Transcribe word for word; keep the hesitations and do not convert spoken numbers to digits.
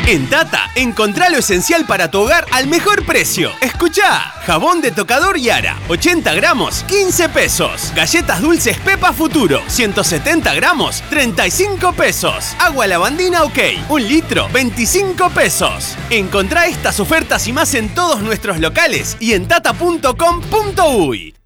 En Tata, encontrá lo esencial para tu hogar al mejor precio. Escuchá, jabón de tocador Yara, ochenta gramos, quince pesos. Galletas dulces Pepa Futuro, ciento setenta gramos, treinta y cinco pesos. Agua lavandina OK, un litro, veinticinco pesos. Encontrá estas ofertas y más en todos nuestros locales y en tata punto com punto uy.